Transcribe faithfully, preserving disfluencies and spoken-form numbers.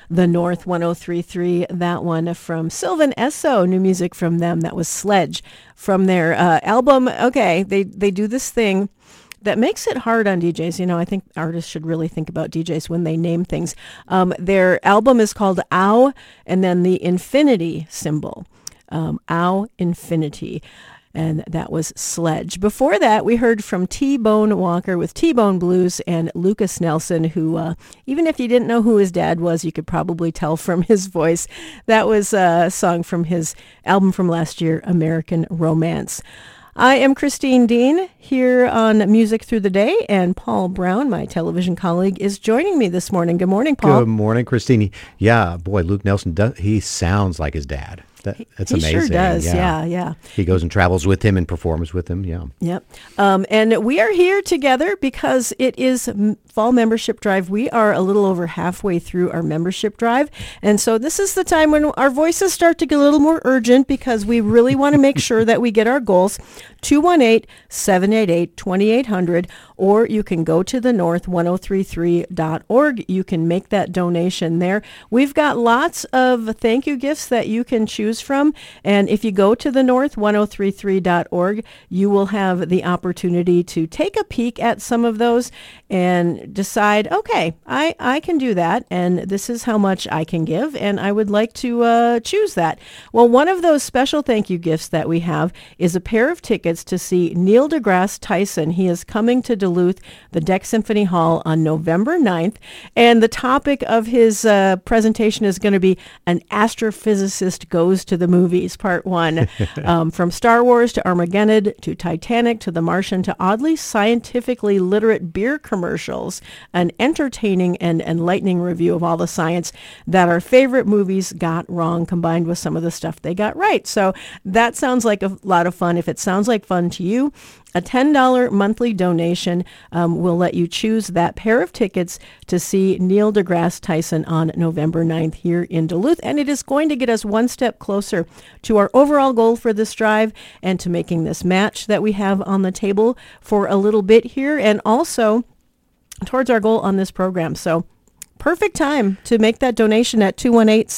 The North one oh three point three. That one from Sylvan Esso, new music from them. That was Sledge from their uh, album. Okay, they, they do this thing that makes it hard on D Js. You know, I think artists should really think about D Js when they name things. Um, their album is called Ow, and then the infinity symbol. Um, Ow Infinity. And that was Sledge. Before that, we heard from T-Bone Walker with T-Bone Blues and Lucas Nelson, who, uh, even if you didn't know who his dad was, you could probably tell from his voice. That was a song from his album from last year, American Romance. I am Christine Dean here on Music Through the Day, and Paul Brown, my television colleague, is joining me this morning. Good morning, Paul. Good morning, Christine. Yeah, boy, Luke Nelson, does, he sounds like his dad. That, that's he amazing. He sure does, yeah. yeah, yeah. He goes and travels with him and performs with him, yeah. Yep. Um, and we are here together because it is Fall Membership Drive. We are a little over halfway through our membership drive. And so this is the time when our voices start to get a little more urgent because we really want to make sure that we get our goals. two one eight, seven eight eight, two eight zero zero, or you can go to the north ten thirty-three dot org. You can make that donation there. We've got lots of thank you gifts that you can choose from, and if you go to the north ten thirty-three dot org, you will have the opportunity to take a peek at some of those and decide, okay, I, I can do that, and this is how much I can give, and I would like to uh, choose that. Well, one of those special thank you gifts that we have is a pair of tickets to see Neil deGrasse Tyson. He is coming to Duluth, the Deck Symphony Hall on November ninth, and the topic of his uh, presentation is going to be An Astrophysicist Goes to the Movies, Part one. um, from Star Wars to Armageddon to Titanic to The Martian to oddly scientifically literate beer commercials, an entertaining and enlightening review of all the science that our favorite movies got wrong combined with some of the stuff they got right. So that sounds like a lot of fun. If it sounds like fun to you, a ten dollars monthly donation um, will let you choose that pair of tickets to see Neil deGrasse Tyson on November ninth here in Duluth. And it is going to get us one step closer to our overall goal for this drive and to making this match that we have on the table for a little bit here, and also towards our goal on this program. So perfect time to make that donation at two one eight,